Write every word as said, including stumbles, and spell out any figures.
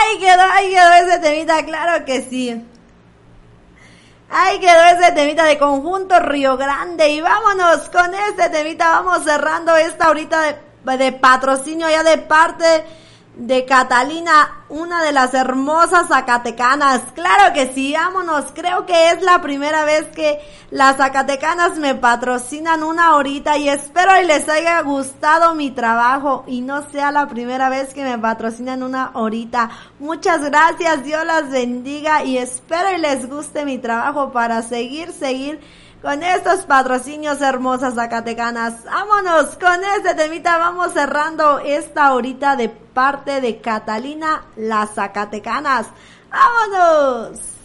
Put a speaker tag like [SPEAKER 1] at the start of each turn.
[SPEAKER 1] Ahí quedó, ahí quedó ese temita, claro que sí. Ahí quedó ese temita de Conjunto Río Grande. Y vámonos con este temita, vamos cerrando esta horita de, de patrocinio ya de parte de Catalina, una de las hermosas zacatecanas. Claro que sí, vámonos. Creo que es la primera vez que las zacatecanas me patrocinan una horita y espero y les haya gustado mi trabajo y no sea la primera vez que me patrocinan una horita. Muchas gracias, Dios las bendiga y espero y les guste mi trabajo para seguir, seguir con estos patrocinios hermosas zacatecanas. Vámonos con este temita, vamos cerrando esta horita de parte de Catalina, las zacatecanas. ¡Vámonos!